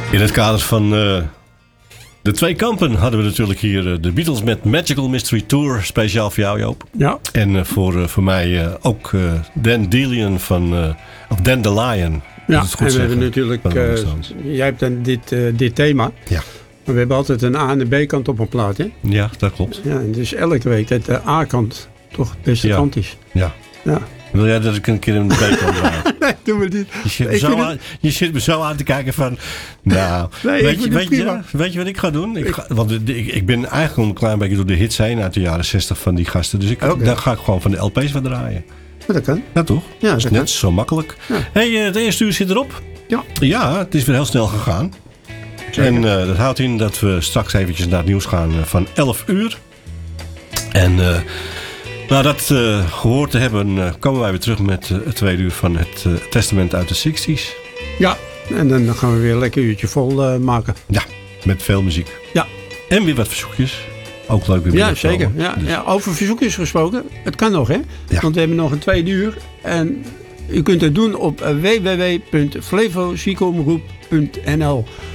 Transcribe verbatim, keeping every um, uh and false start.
In het kader van uh, de twee kampen hadden we natuurlijk hier uh, de Beatles met Magical Mystery Tour. Speciaal voor jou, Joop. Ja. En uh, voor, uh, voor mij uh, ook uh, Dan Delian van... Uh, of Dan the Lion. Ja, en we hebben natuurlijk... Uh, jij hebt dan dit, uh, dit thema. Ja. Maar we hebben altijd een A- en een B-kant op een plaat, hè? Ja, dat klopt. Ja, en dus elke week dat de A-kant toch de beste ja. kant is. Ja. Ja. Wil jij dat ik een keer een B-kant draai? Nee, doe maar niet. Je zit, me zo aan, het... je zit me zo aan te kijken van... Nou, nee, weet, je, weet, je, weet je wat ik ga doen? Ik ga, want ik, ik ben eigenlijk al een klein beetje door de hits heen uit de jaren zestig van die gasten. Dus ik, okay. dan ga ik gewoon van de L P's wat draaien. Ja, dat kan. Ja, toch? Ja, dat is dat net kan. zo makkelijk. Ja. Hey, het eerste uur zit erop. Ja. Ja, het is weer heel snel gegaan. Zeker. En uh, dat houdt in dat we straks eventjes naar het nieuws gaan uh, van elf uur. En... Uh, Nou, dat uh, gehoord te hebben, uh, komen wij weer terug met uh, het tweede uur van het uh, Testament uit de zestig's. Ja, en dan gaan we weer een lekker uurtje vol uh, maken. Ja, met veel muziek. Ja. En weer wat verzoekjes. Ook leuk weer. Ja, zeker. Ja, dus. ja, over verzoekjes gesproken. Het kan nog, hè? Ja. Want we hebben nog een tweede uur. En u kunt het doen op w w w punt flevosiekomroep punt n l.